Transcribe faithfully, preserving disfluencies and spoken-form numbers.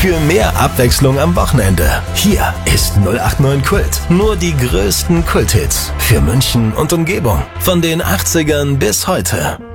für mehr Abwechslung am Wochenende. Hier ist null acht neun Kult. Nur die größten Kulthits für München und Umgebung. Von den achtzigern bis heute.